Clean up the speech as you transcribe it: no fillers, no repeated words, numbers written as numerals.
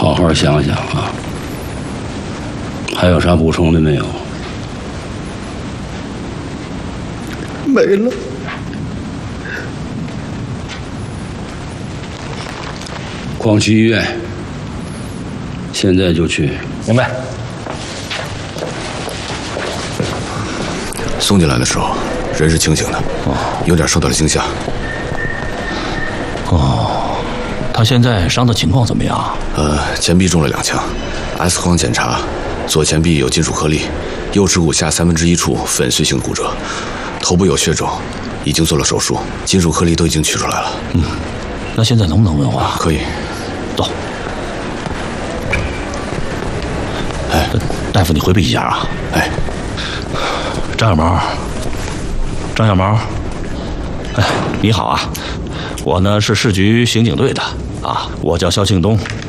好好想想啊。还有啥补充的没有？ 没了。 广西医院，现在就去。 明白。 送进来的时候，人是清醒的，有点受到了惊吓。 哦，他现在伤的情况怎么样？ 前臂中了2枪 ，X 光检查，左前臂有金属颗粒，右耻骨下1/3处粉碎性骨折，头部有血肿，已经做了手术，金属颗粒都已经取出来了。 那现在能不能问话？ 可以。 走。哎，大夫，你回避一下啊。 哎， 张小毛，张小毛，哎，你好啊，我呢是市局刑警队的啊，我叫肖庆东，